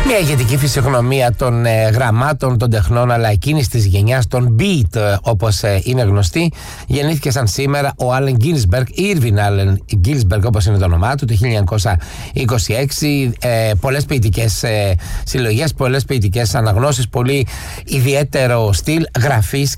Μια ηγετική φυσιογνωμία των γραμμάτων, των τεχνών, αλλά εκείνης της γενιάς των beat, όπως είναι γνωστή, γεννήθηκε σαν σήμερα ο Allen Ginsberg, Irving Allen Ginsberg, όπως είναι το όνομά του, το 1926. Πολλές ποιητικές συλλογές, πολλές ποιητικές αναγνώσεις, πολύ ιδιαίτερο στυλ γραφής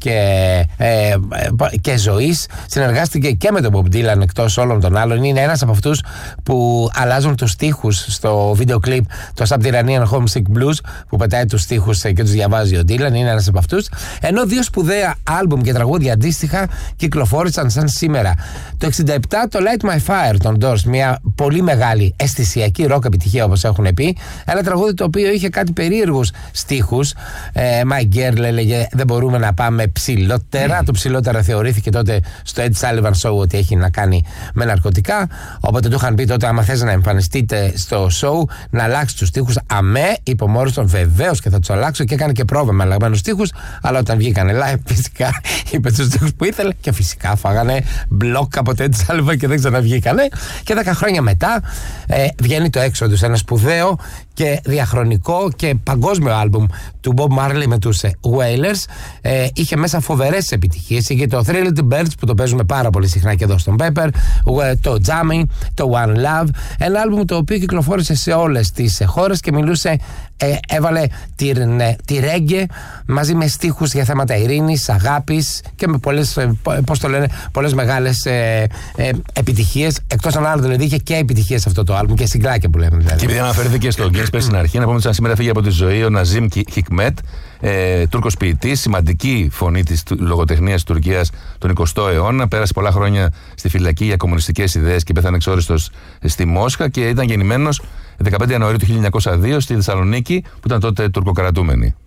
και ζωής. Συνεργάστηκε και με τον Bob Dylan, εκτός όλων των άλλων. Είναι ένας από αυτούς που αλλάζουν τους στίχους στο βίντεο κλιπ, το Subterranean Homesick Blues, που πετάει τους στίχους και τους διαβάζει ο Dylan. Είναι ένας από αυτούς. Ενώ δύο σπουδαία άλμπουμ και τραγούδια αντίστοιχα κυκλοφόρησαν σαν σήμερα. Το 1967 το Light My Fire των Doors, μια πολύ μεγάλη αισθησιακή ροκ επιτυχία, όπως έχουν πει. Ένα τραγούδι το οποίο είχε κάτι περίεργους στίχους. My Girl έλεγε δεν μπορούμε να πάμε ψηλότερα. Το ψηλότερα θεωρήθηκε τότε στο Ed Sullivan Show ότι έχει να κάνει με ναρκωτικά. Οπότε του είχαν πει τότε, άμα θες να εμφανιστείτε στο show, να αλλάξει τους στίχους. Αμέ, είπε ο Μόριστον, βεβαίως και θα τους αλλάξω, και έκανε και πρόβα με αλλαγμένους στίχους. Αλλά όταν βγήκανε live, φυσικά είπε τους στίχους που ήθελε και φυσικά φάγανε μπλοκ από το Ed Sullivan και δεν ξαναβγήκανε. Και 10 χρόνια μετά βγαίνει το Exodus, ένα σπουδαίο και διαχρονικό και παγκόσμιο άλμπουμ του Bob Marley με τους Wailers. Είχε μέσα φοβερές επιτυχίες. Είχε το Three Little Birds που το παίζουμε πάρα πολύ συχνά και εδώ στον Pepper, το Jammy, το One Love. Ένα άλμπουμ το οποίο κυκλοφόρησε σε όλες τις χώρες και μιλούσε, έβαλε τη ρέγγε μαζί με στίχους για θέματα ειρήνης, αγάπης και με πολλές μεγάλες επιτυχίες. Εκτός αν άλλο δηλαδή είχε και επιτυχίες αυτό το άλμπουμ και συγκλάκια που λέμε δηλαδή. Και επειδή αναφέρθηκε στο Guinness στην αρχή, να πούμε ότι σήμερα φύγει από τη ζωή ο Ναζίμ Χικμέτ, Τούρκος ποιητής, σημαντική φωνή της λογοτεχνίας της Τουρκίας τον 20ο αιώνα. Πέρασε πολλά χρόνια στη φυλακή για κομμουνιστικές ιδέες και πέθανε εξόριστος στη Μόσχα και ήταν γεννημένος 15 Ιανουαρίου του 1902 στη Θεσσαλονίκη, που ήταν τότε τουρκοκρατούμενη.